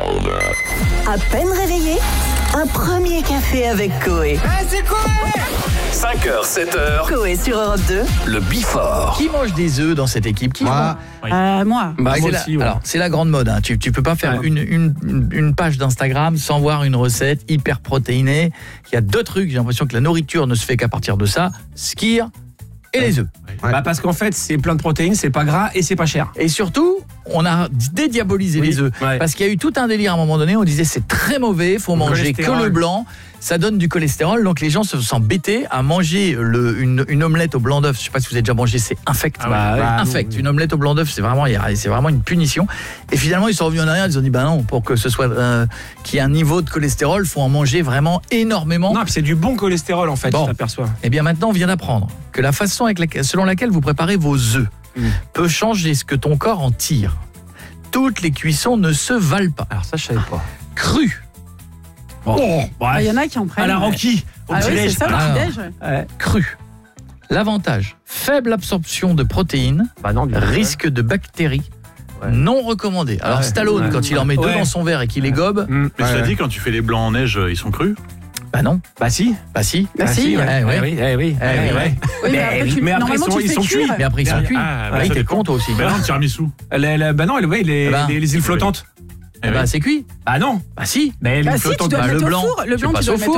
À peine réveillé, un premier café avec Coé. c'est quoi 5h, 7h, Coé sur Europe 2. le Before. Qui mange des œufs dans cette équipe? Moi. Moi. Bah, moi c'est aussi, ouais. Alors, c'est la grande mode. Hein. Tu peux pas faire une page d'Instagram sans voir une recette hyper protéinée. Il y a deux trucs. J'ai l'impression que la nourriture ne se fait qu'à partir de ça. Skyr et les œufs. Ouais. Bah parce qu'en fait, c'est plein de protéines, c'est pas gras et c'est pas cher. Et surtout, on a dédiabolisé les œufs. Ouais. Parce qu'il y a eu tout un délire à un moment donné. On disait c'est très mauvais, faut manger que le blanc. Ça donne du cholestérol, donc les gens se sont bêtés à manger une omelette au blanc d'œuf. Je sais pas si vous avez déjà mangé, c'est infect. Infect. Une omelette au blanc d'œuf, c'est vraiment une punition. Et finalement, ils sont revenus en arrière, ils ont dit bah non, pour que ce soit qu'il y ait un niveau de cholestérol, faut en manger vraiment énormément. Non, puis c'est du bon cholestérol en fait, Bon. tu t'aperçois. Et bien maintenant, on vient d'apprendre que la façon selon laquelle vous préparez vos œufs peut changer ce que ton corps en tire. Toutes les cuissons ne se valent pas. Alors ça, je savais pas. Cru. Il y en a qui en prennent. À la Ranqui, au Ah oui, c'est petit-déj. ça, Ah. au petit-déj. Cru. L'avantage, faible absorption de protéines, Bah non, du risque de bactéries, non recommandé. Alors Ouais. Stallone, Ouais. quand il en met deux Ouais. dans son verre et qu'il les gobe, Mais cela dit, quand tu fais les blancs en neige, ils sont crus. bah non, Bah si. bah si. Bah si. ouais. Eh, ouais. Eh oui, eh oui, Eh oui, ouais. Oui, mais après, mais après, normalement, tu ils fais sont cuire. cuits. Mais après ils sont cuits. Ah, bah, Ouais, ça t'es dépend. con toi aussi. Bah non, le tiramisu. Bah non, ouais, Eh ben, les îles flottantes. Eh ben, c'est cuit. Bah non. Bah si. Mais Bah les si, tu flottantes. dois Bah, le le mettre blanc, au four. Le tu blanc, tu passes dois au le mettre